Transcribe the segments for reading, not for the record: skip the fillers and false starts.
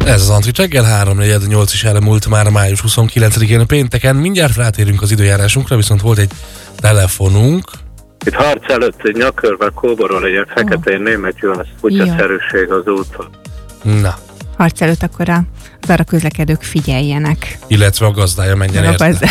Ez az Antrit reggel, 3-4-8 is elmúlt már május 29-én pénteken. Mindjárt rátérünk az időjárásunkra, viszont volt egy telefonunk. Itt harc előtt egy nyakörvel kóborol egy feketén német juhász kutyaszerűség az úton. Na. Harc előtt akkor az arra közlekedők figyeljenek. Illetve a gazdája menjen érte.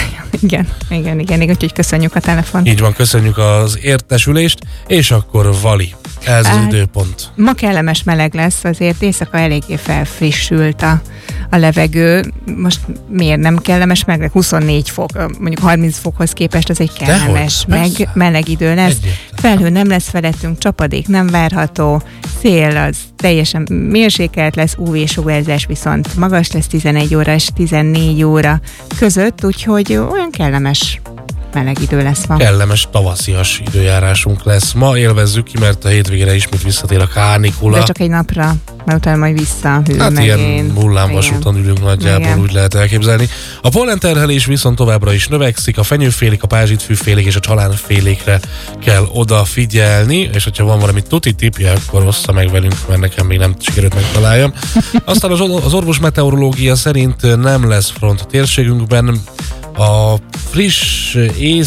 Igen, úgyhogy köszönjük a telefon. Így van, köszönjük az értesülést, és akkor Vali, ez az időpont. Ma kellemes meleg lesz, azért éjszaka eléggé felfrissült a levegő. Most miért nem kellemes meleg? 24 fok, mondjuk 30 fokhoz képest az egy kellemes, meleg idő lesz. Felhő nem lesz felettünk, csapadék nem várható, szél az teljesen mérsékelt lesz, UV-sugárzás viszont magas lesz 11 óra és 14 óra között, úgyhogy olyan kellemes meleg idő lesz ma. Kellemes tavaszias időjárásunk lesz. Ma élvezzük ki, mert a hétvégére ismét visszatér a kánikula. De csak egy napra, mert utána majd visszahűl hát megint. Ilyen hullámvasúton ülünk nagyjából, igen. Úgy lehet elképzelni. A pollenterhelés viszont továbbra is növekszik, a fenyőfélék, a pázsitfűfélék és a csalánfélékre kell odafigyelni, és hogyha van valami tuti tippje, akkor ossza meg velünk, mert nekem még nem sikerült megtaláljam. Aztán az orvosmeteorológia szerint nem lesz front a térségünkben. A friss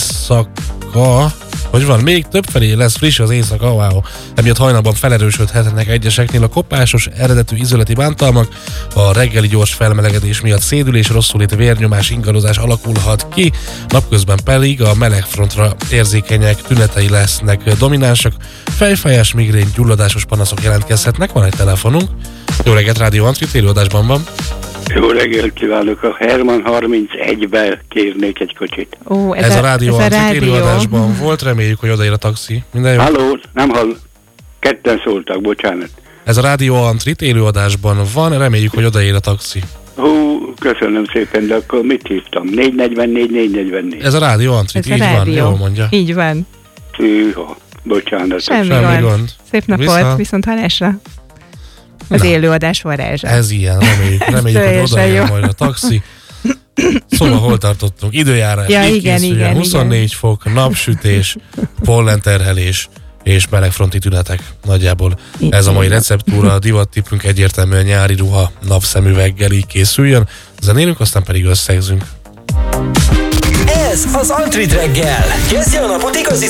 éjszaka, hogy van, még többfelé lesz friss az éjszaka, wow. Emiatt hajnalban felerősödhetnek egyeseknél a kopásos eredetű ízületi bántalmak, a reggeli gyors felmelegedés miatt szédülés, rosszulét, vérnyomás, ingadozás alakulhat ki, napközben pedig a melegfrontra érzékenyek tünetei lesznek dominánsak, fejfájás, migrén, gyulladásos panaszok jelentkezhetnek. Van egy telefonunk. Jó reggelt, Rádió Antrit, élőadásban van. Jó reggelt kívánok! A Herman 31-ben kérnék egy kocsit. Ó, ez a Rádió Antrit élőadásban volt, reméljük, hogy odaér a taxi. Minden jó? Halló, nem hall. Ketten szóltak, bocsánat. Ez a Rádió Antrit élőadásban van, reméljük, hogy odaér a taxi. Hú, köszönöm szépen, de akkor mit hívtam? 444. Ez a Rádió Antrit, így van, jól mondja. Így van. Hűha, bocsánat. Semmi gond. Szép napot, viszont hallásra. Az élőadás varázsa. Ez ilyen, reméljük hogy odaér majd a taxi. Szóval hol tartottunk? Időjárás, igen, 24 fok, napsütés, pollenterhelés és melegfronti tünetek. Nagyjából ez a mai receptúra, a divattippünk egyértelműen nyári ruha, napszemüveggel így készüljön. Zenélünk, aztán pedig összegzünk. Ez az Antrit reggel. Kezdje a napot igazi